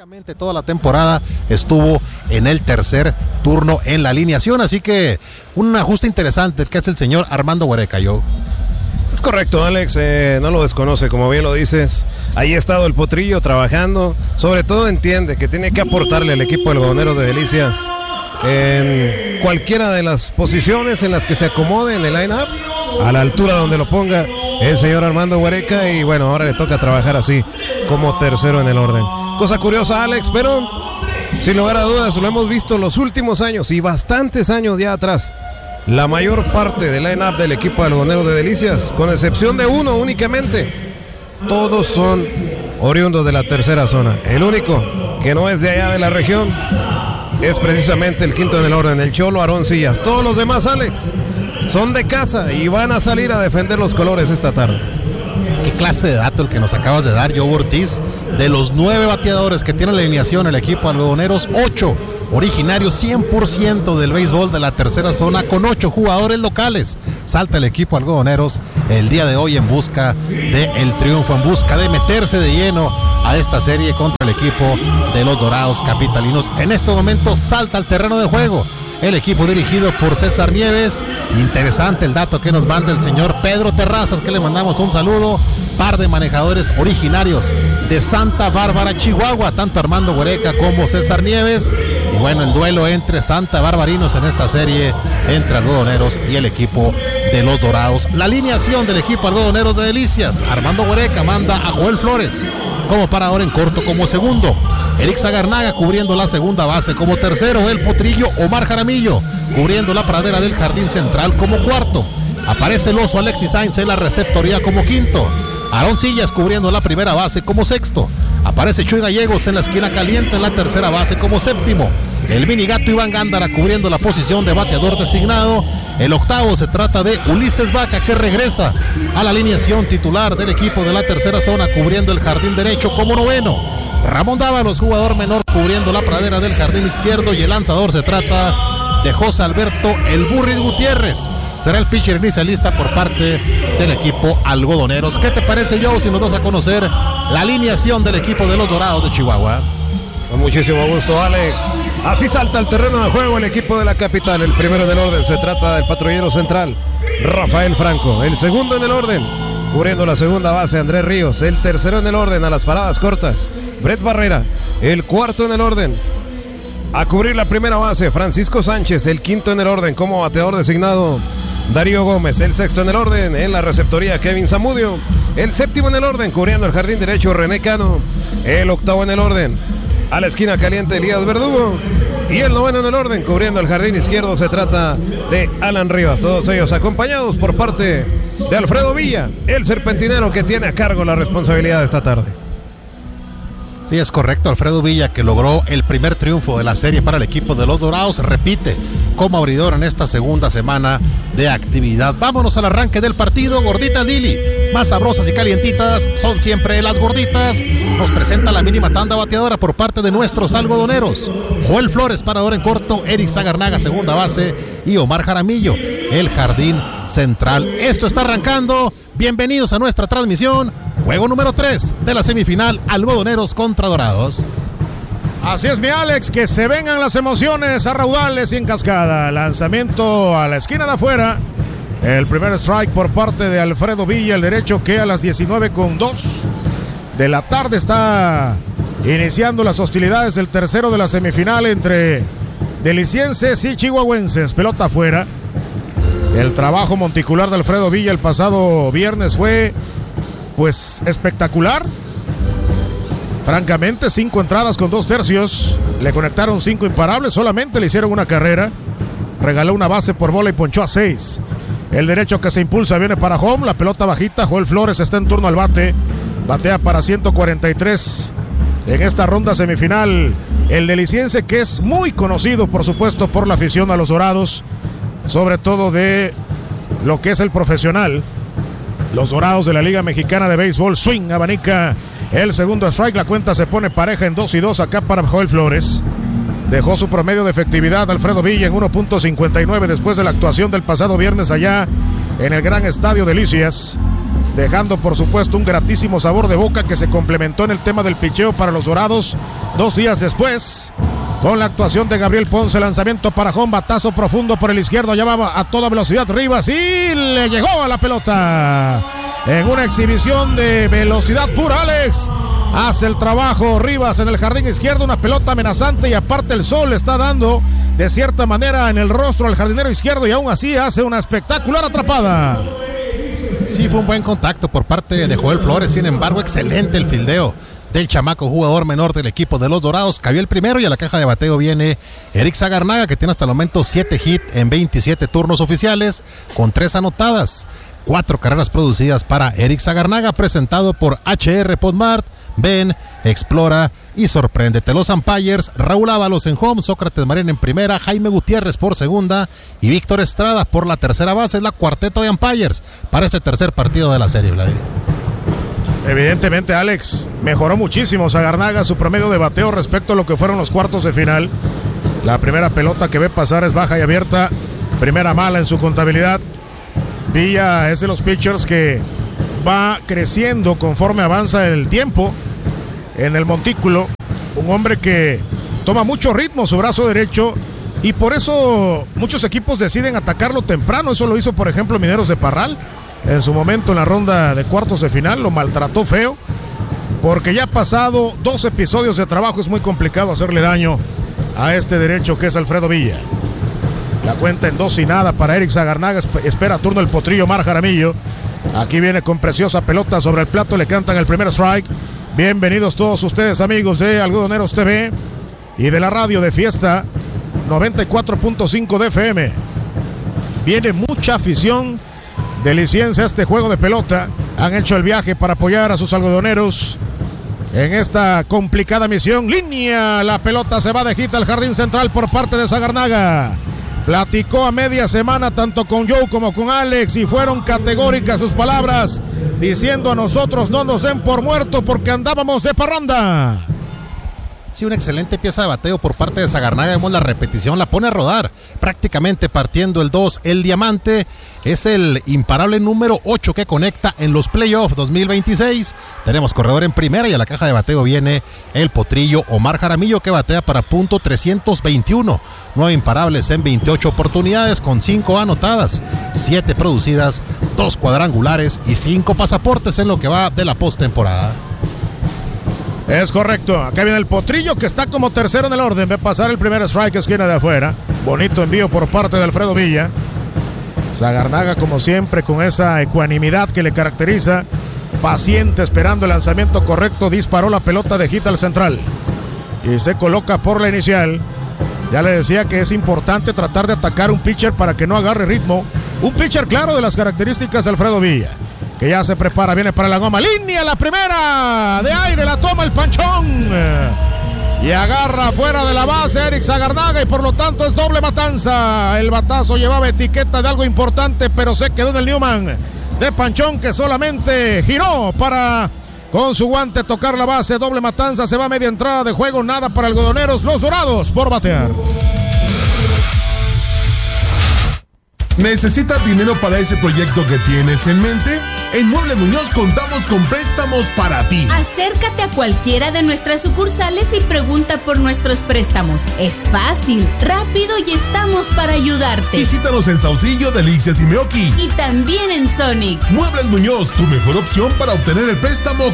Prácticamente toda la temporada estuvo en el tercer turno en la alineación, así que un ajuste interesante que hace el señor Armando Huereca. Es correcto, Alex, no lo desconoce, como bien lo dices. Ahí ha estado el Potrillo trabajando, sobre todo entiende que tiene que aportarle al equipo del Algodoneros de Delicias en cualquiera de las posiciones en las que se acomode en el line-up, a la altura donde lo ponga el señor Armando Huereca, y bueno, ahora le toca trabajar así como tercero en el orden. Cosa curiosa, Alex, pero sin lugar a dudas lo hemos visto los últimos años y bastantes años ya atrás. La mayor parte del line-up del equipo de Algodoneros de Delicias, con excepción de uno únicamente, todos son oriundos de la tercera zona. El único que no es de allá de la región es precisamente el quinto en el orden, el Cholo Aroncillas. Todos los demás, Alex, son de casa y van a salir a defender los colores esta tarde. Qué clase de dato el que nos acabas de dar, Joe Ortiz. De los 9 bateadores que tiene la alineación el equipo Algodoneros, 8 originarios 100% del béisbol de la tercera zona, con 8 jugadores locales. Salta el equipo Algodoneros el día de hoy en busca del triunfo, en busca de meterse de lleno a esta serie contra el equipo de los Dorados Capitalinos. En este momento salta al terreno de juego el equipo dirigido por César Nieves. Interesante el dato que nos manda el señor Pedro Terrazas, que le mandamos un saludo. Par de manejadores originarios de Santa Bárbara, Chihuahua, tanto Armando Huereca como César Nieves. Y bueno, el duelo entre Santa Barbarinos en esta serie entre Algodoneros y el equipo de los Dorados. La alineación del equipo Algodoneros de Delicias: Armando Huereca manda a Joel Flores como parador en corto como segundo, Eric Zagarnaga cubriendo la segunda base como tercero, el Potrillo Omar Jaramillo cubriendo la pradera del jardín central como cuarto. Aparece el oso Alexis Sainz en la receptoría como quinto, Aroncillas cubriendo la primera base como sexto. Aparece Chuy Gallegos en la esquina caliente en la tercera base como séptimo. El minigato Iván Gándara cubriendo la posición de bateador designado. El octavo se trata de Ulises Vaca, que regresa a la alineación titular del equipo de la tercera zona cubriendo el jardín derecho como noveno. Ramón Dávalos, jugador menor, cubriendo la pradera del jardín izquierdo, y el lanzador se trata de José Alberto El Burris Gutiérrez. Será el pitcher inicialista por parte del equipo Algodoneros. ¿Qué te parece, Joe, si nos das a conocer la alineación del equipo de los Dorados de Chihuahua? Con muchísimo gusto, Alex. Así salta al terreno de juego el equipo de la capital. El primero en el orden se trata del patrullero central, Rafael Franco. El segundo en el orden, cubriendo la segunda base, Andrés Ríos. El tercero en el orden, a las paradas cortas, Brett Barrera. El cuarto en el orden, a cubrir la primera base, Francisco Sánchez. El quinto en el orden, como bateador designado, Darío Gómez. El sexto en el orden, en la receptoría, Kevin Zamudio. El séptimo en el orden, cubriendo el jardín derecho, René Cano. El octavo en el orden, a la esquina caliente, Elías Verdugo. Y el noveno en el orden, cubriendo el jardín izquierdo, se trata de Alan Rivas. Todos ellos acompañados por parte de Alfredo Villa, el serpentinero que tiene a cargo la responsabilidad de esta tarde. Sí, es correcto, Alfredo Villa, que logró el primer triunfo de la serie para el equipo de los Dorados, repite como abridor en esta segunda semana de actividad. Vámonos al arranque del partido. Gorditas Lili, más sabrosas y calientitas son siempre las gorditas. Nos presenta la mínima tanda bateadora por parte de nuestros algodoneros: Joel Flores, parador en corto, Eric Zagarnaga, segunda base, y Omar Jaramillo, el jardín central. Esto está arrancando. Bienvenidos a nuestra transmisión. Juego número 3 de la semifinal, Algodoneros contra Dorados. Así es, mi Alex, que se vengan las emociones a raudales y en cascada. Lanzamiento a la esquina de afuera. El primer strike por parte de Alfredo Villa, el derecho, que a las 19:02 de la tarde está iniciando las hostilidades del tercero de la semifinal entre delicienses y chihuahuenses. Pelota afuera. El trabajo monticular de Alfredo Villa el pasado viernes fue pues espectacular. Francamente, 5 entradas con 2 tercios. Le conectaron 5 imparables, solamente le hicieron una carrera. Regaló una base por bola y ponchó a 6. El derecho que se impulsa viene para home. La pelota bajita. Joel Flores está en turno al bate. Batea para 143 en esta ronda semifinal. El deliciense, que es muy conocido, por supuesto, por la afición a los Dorados, sobre todo de lo que es el profesional. Los Dorados de la Liga Mexicana de Béisbol. Swing, abanica el segundo strike. La cuenta se pone pareja en 2-2 acá para Joel Flores. Dejó su promedio de efectividad Alfredo Villa en 1.59 después de la actuación del pasado viernes allá en el gran estadio Delicias. dejando por supuesto un gratísimo sabor de boca que se complementó en el tema del picheo para los Dorados 2 días después, con la actuación de Gabriel Ponce. Lanzamiento para home, batazo profundo por el izquierdo, allá va a toda velocidad Rivas y le llegó a la pelota. En una exhibición de velocidad pura, Alex, hace el trabajo Rivas en el jardín izquierdo, una pelota amenazante y aparte el sol le está dando de cierta manera en el rostro al jardinero izquierdo y aún así hace una espectacular atrapada. Sí, fue un buen contacto por parte de Joel Flores, sin embargo, excelente el fildeo del chamaco jugador menor del equipo de los Dorados. Cayó el primero y a la caja de bateo viene Eric Zagarnaga, que tiene hasta el momento 7 hits en 27 turnos oficiales, con 3 anotadas. 4 carreras producidas para Eric Zagarnaga, presentado por HR Podmart. Ven, explora y sorpréndete. Los umpires: Raúl Ábalos en home, Sócrates Marín en primera, Jaime Gutiérrez por segunda y Víctor Estrada por la tercera base. Es la cuarteta de umpires para este tercer partido de la serie, Vlad. Evidentemente, Alex, mejoró muchísimo Zagarnaga su promedio de bateo respecto a lo que fueron los cuartos de final. La primera pelota que ve pasar es baja y abierta, primera mala en su contabilidad. Villa es de los pitchers que va creciendo conforme avanza el tiempo en el montículo. Un hombre que toma mucho ritmo, su brazo derecho, y por eso muchos equipos deciden atacarlo temprano. Eso lo hizo, por ejemplo, Mineros de Parral en su momento en la ronda de cuartos de final. Lo maltrató feo, porque ya pasado 2 episodios de trabajo es muy complicado hacerle daño a este derecho que es Alfredo Villa. La cuenta en 2-0 para Eric Zagarnaga. Espera turno el potrillo Omar Jaramillo. Aquí viene con preciosa pelota sobre el plato, le cantan el primer strike. Bienvenidos todos ustedes, amigos de Algodoneros TV y de la radio de Fiesta 94.5 de FM. Viene mucha afición de Liciense a este juego de pelota. Han hecho el viaje para apoyar a sus algodoneros en esta complicada misión. Línea, la pelota se va de hit al jardín central por parte de Zagarnaga. Platicó a media semana tanto con Joe como con Alex y fueron categóricas sus palabras, diciendo: a nosotros no nos den por muerto porque andábamos de parranda. Sí, una excelente pieza de bateo por parte de Zagarnaga. Vemos la repetición, la pone a rodar, prácticamente partiendo el 2. El diamante es el imparable número 8 que conecta en los playoffs 2026. Tenemos corredor en primera y a la caja de bateo viene el potrillo Omar Jaramillo, que batea para punto 321. 9 imparables en 28 oportunidades con 5 anotadas, 7 producidas, 2 cuadrangulares y 5 pasaportes en lo que va de la postemporada. Es correcto, acá viene el potrillo que está como tercero en el orden. Ve pasar el primer strike, esquina de afuera. Bonito envío por parte de Alfredo Villa. Zagarnaga, como siempre, con esa ecuanimidad que le caracteriza, paciente, esperando el lanzamiento correcto. Disparó la pelota de hit al central y se coloca por la inicial. Ya le decía que es importante tratar de atacar un pitcher para que no agarre ritmo. Un pitcher claro de las características de Alfredo Villa, que ya se prepara, viene para la goma. Línea, la primera de aire, la toma el Panchón y agarra fuera de la base Eric Zagarnaga y por lo tanto es doble matanza. El batazo llevaba etiqueta de algo importante, pero se quedó en el Newman de Panchón, que solamente giró para, con su guante, tocar la base. Doble matanza, se va a media entrada de juego, nada para Algodoneros, los Dorados por batear. ¿Necesitas dinero para ese proyecto que tienes en mente? En Muebles Muñoz contamos con préstamos para ti. Acércate a cualquiera de nuestras sucursales y pregunta por nuestros préstamos. Es fácil, rápido y estamos para ayudarte. Visítanos en Saucillo, Delicias y Meoqui. Y también en Sonic. Muebles Muñoz, tu mejor opción para obtener el préstamo